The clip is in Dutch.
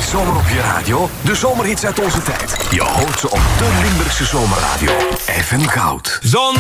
is zomer op je radio. De zomerhits uit onze tijd. Je hoort ze op de Limburgse zomerradio. FM Goud.